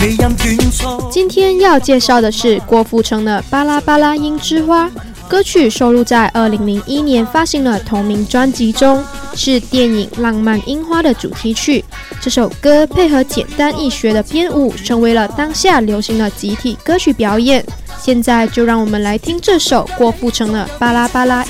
今天要介绍的是郭富城的《巴拉巴拉樱之花》，歌曲收录在2001年发行的同名专辑中，是电影《浪漫樱花》的主题曲。这首歌配合简单易学的编舞，成为了当下流行的集体歌曲表演。现在就让我们来听这首郭富城的《巴拉巴拉